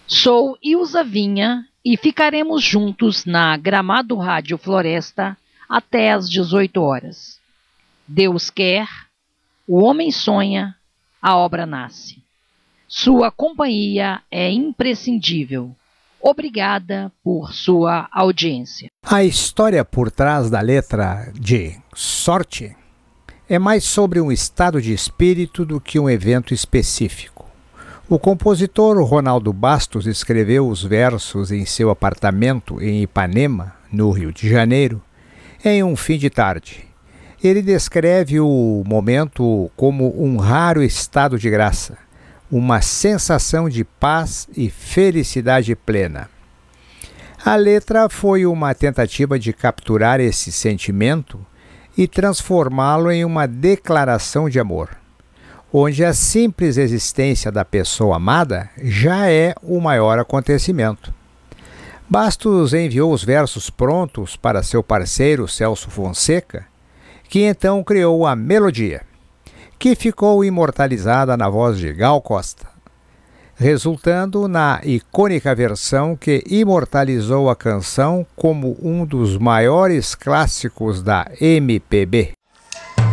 Sou Ilza Vinha e ficaremos juntos na Gramado Rádio Floresta até às 18 horas. Deus quer, o homem sonha, a obra nasce. Sua companhia é imprescindível. Obrigada por sua audiência. A história por trás da letra de Sorte é mais sobre um estado de espírito do que um evento específico. O compositor Ronaldo Bastos escreveu os versos em seu apartamento em Ipanema, no Rio de Janeiro, em um fim de tarde. Ele descreve o momento como um raro estado de graça, uma sensação de paz e felicidade plena. A letra foi uma tentativa de capturar esse sentimento e transformá-lo em uma declaração de amor, onde a simples existência da pessoa amada já é o maior acontecimento. Bastos enviou os versos prontos para seu parceiro Celso Fonseca, que então criou a melodia, que ficou imortalizada na voz de Gal Costa, resultando na icônica versão que imortalizou a canção como um dos maiores clássicos da MPB.